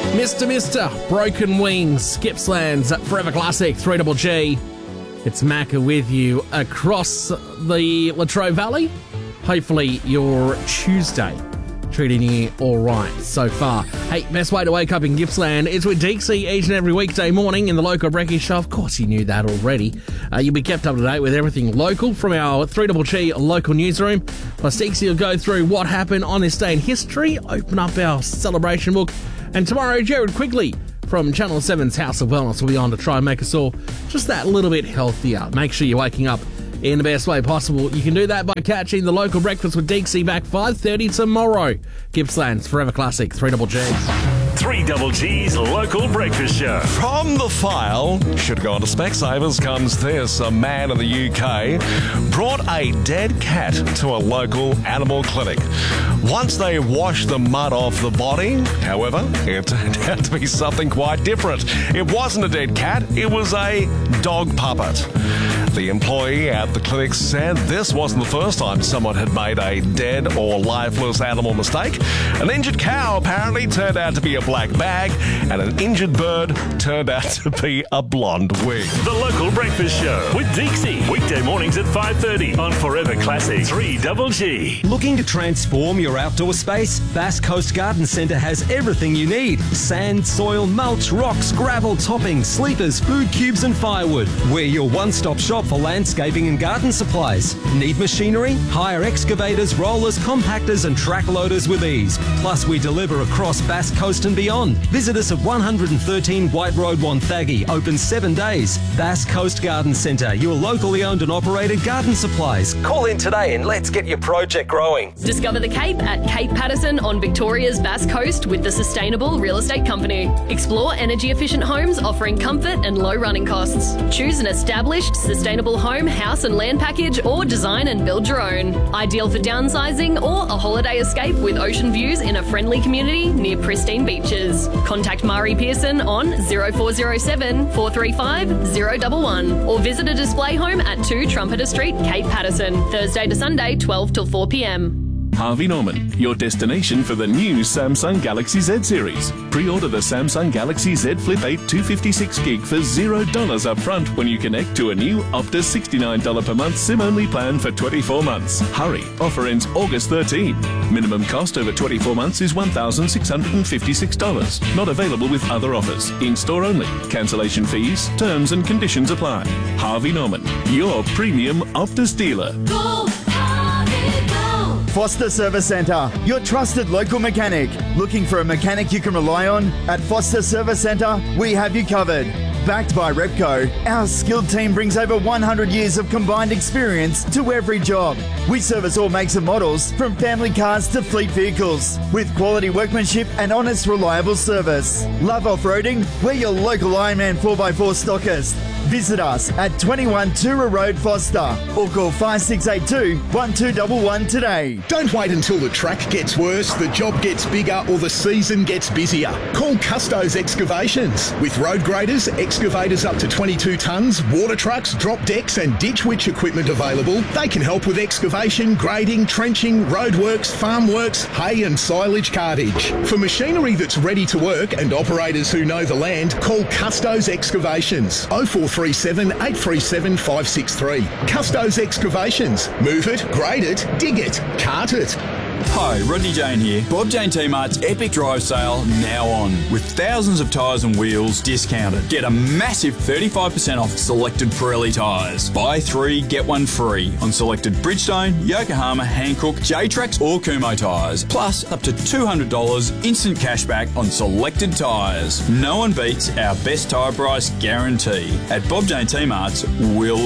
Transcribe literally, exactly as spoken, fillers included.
Mister Mister Broken Wings, Gippsland's Forever Classic, three G G. It's Macca with you across the Latrobe Valley. Hopefully your Tuesday treating you all right so far. Hey, best way to wake up in Gippsland is with Deeksy each and every weekday morning in the local breakfast show. Of course you knew that already. Uh, you'll be kept up to date with everything local from our three G G local newsroom. Plus Deeksy will go through what happened on this day in history, open up our celebration book, and tomorrow Jared Quigley from Channel seven's House of Wellness will be on to try and make us all just that little bit healthier. Make sure you're waking up in the best way possible. You can do that by catching the local breakfast with Deeksy back five thirty tomorrow. Gippsland's Forever Classic, three G G. three G G's local breakfast show. From the file, should go on to Specsavers, comes this. A man in the U K brought a dead cat to a local animal clinic. Once they washed the mud off the body, however, it turned out to be something quite different. It wasn't a dead cat, it was a dog puppet. The employee at the clinic said this wasn't the first time someone had made a dead or lifeless animal mistake. An injured cow apparently turned out to be a black bag, and an injured bird turned out to be a blonde wig. The local breakfast show with Deeksy. Weekday mornings at five thirty on Forever Classic three G G. Looking to transform your outdoor space? Bass Coast Garden Centre has everything you need. Sand, soil, mulch, rocks, gravel, toppings, sleepers, food cubes and firewood. We're your one-stop shop for landscaping and garden supplies. Need machinery? Hire excavators, rollers, compactors and track loaders with ease. Plus we deliver across Bass Coast and beyond. Visit us at one thirteen White Road, Wonthaggi, open seven days. Bass Coast Garden Centre, your locally owned and operated garden supplies. Call in today and let's get your project growing. Discover the Cape at Cape Patterson on Victoria's Bass Coast with the Sustainable Real Estate Company. Explore energy-efficient homes offering comfort and low running costs. Choose an established, sustainable home, house and land package, or design and build your own. Ideal for downsizing or a holiday escape with ocean views in a friendly community near pristine beaches. Contact Mari Pearson on zero four zero seven, four three five, zero one one or visit a display home at two Trumpeter Street, Cape Patterson, Thursday to Sunday, twelve till four p.m. Harvey Norman, your destination for the new Samsung Galaxy Z series. Pre-order the Samsung Galaxy Z Flip eight two fifty-six gig for zero dollars up front when you connect to a new Optus sixty-nine dollars per month SIM-only plan for twenty-four months. Hurry, offer ends August thirteenth. Minimum cost over twenty-four months is one thousand six hundred fifty-six dollars. Not available with other offers. In-store only. Cancellation fees, terms and conditions apply. Harvey Norman, your premium Optus dealer. Go, Harvey, go. Foster Service Centre, your trusted local mechanic. Looking for a mechanic you can rely on? At Foster Service Centre, we have you covered. Backed by Repco, our skilled team brings over one hundred years of combined experience to every job. We service all makes and models, from family cars to fleet vehicles, with quality workmanship and honest, reliable service. Love off-roading? We're your local Ironman four by four stockist. Visit us at twenty-one Tura Road, Foster, or call five six eight two, one two one one today. Don't wait until the track gets worse, the job gets bigger, or the season gets busier. Call Custos Excavations. With road graders, excavators up to twenty-two tonnes, water trucks, drop decks and ditch witch equipment available, they can help with excavation, grading, trenching, roadworks, farm works, hay and silage cartage. For machinery that's ready to work and operators who know the land, call Custos Excavations. oh four three seven, eight three seven, five six three. Custos Excavations. Move it, grade it, dig it, cart it. Hi, Rodney Jane here. Bob Jane T-Mart's Epic Drive Sale now on, with thousands of tyres and wheels discounted. Get a massive thirty-five percent off selected Pirelli tyres. Buy three, get one free on selected Bridgestone, Yokohama, Hankook, J-Trax or Kumho tyres. Plus up to two hundred dollars instant cashback on selected tyres. No one beats our best tyre price guarantee. At Bob Jane T-Mart's, we'll